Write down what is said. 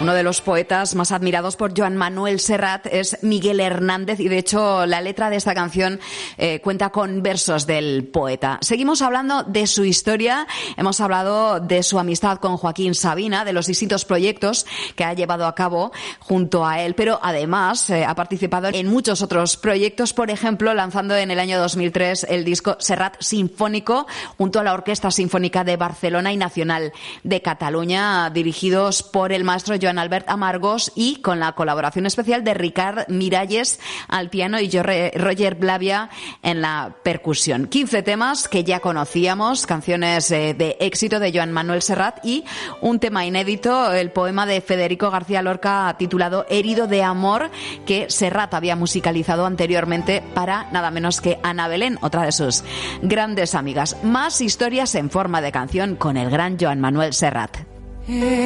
Uno de los poetas más admirados por Joan Manuel Serrat es Miguel Hernández, y de hecho la letra de esta canción cuenta con versos del poeta. Seguimos hablando de su historia, hemos hablado de su amistad con Joaquín Sabina, de los distintos proyectos que ha llevado a cabo junto a él, pero además ha participado en muchos otros proyectos, por ejemplo, lanzando en el año 2003 el disco Serrat Sinfónico junto a la Orquesta Sinfónica de Barcelona y Nacional de Cataluña, dirigidos por el maestro Joan Albert Amargós y con la colaboración especial de Ricard Miralles al piano y Roger Blavia en la percusión. 15 temas que ya conocíamos, canciones de éxito de Joan Manuel Serrat y un tema inédito, el poema de Federico García Lorca titulado Herido de amor, que Serrat había musicalizado anteriormente para nada menos que Ana Belén, otra de sus grandes amigas. Más historias en forma de canción con el gran Joan Manuel Serrat.